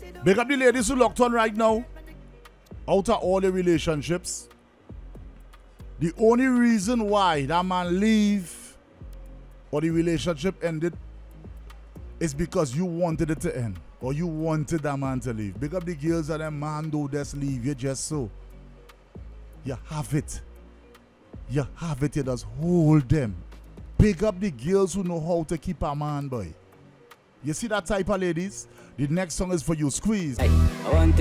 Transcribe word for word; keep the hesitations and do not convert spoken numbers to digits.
Big up the ladies who locked on right now. Out of all the relationships, the only reason why that man leave or the relationship ended is because you wanted it to end. Or you wanted that man to leave. Big up the girls and them man do just leave you just so. You have it. You have it. You just hold them. Big up the girls who know how to keep a man, boy. You see that type of ladies? The next song is for you. Squeeze. I want